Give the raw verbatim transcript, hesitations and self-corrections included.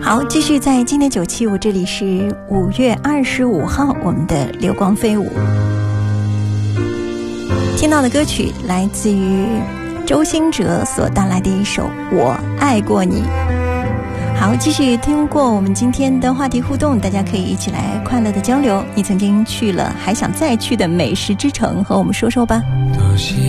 好，继续在今天九七五，这里是五月二十五号，我们的流光飞舞。听到的歌曲来自于周兴哲所带来的一首《我爱过你》。好，继续听过我们今天的话题互动，大家可以一起来快乐的交流。你曾经去了还想再去的美食之城，和我们说说吧。 多希